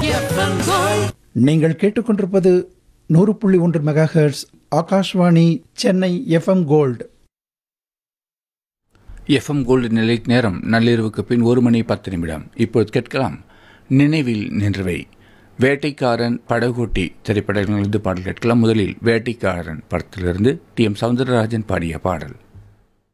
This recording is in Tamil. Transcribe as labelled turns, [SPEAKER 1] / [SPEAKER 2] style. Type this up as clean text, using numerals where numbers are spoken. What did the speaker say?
[SPEAKER 1] நீங்கள் கேட்டுக்கொண்டிருப்பது 100.1 megahertz Akashvani Chennai FM gold.
[SPEAKER 2] FM gold நிலை நேரம் நள்ளிரவுக்கு பின் 1:10. இப்போது கேட்கலாம் நினைவில் நின்றவை. வேட்டைக்காரன், படகோட்டி திரைப்படங்களிலிருந்து பாடல் கேட்கலாம். முதலில் வேட்டைக்காரன் படத்திலிருந்து டி.எம். சௌந்தரராஜன் பாடிய பாடல்.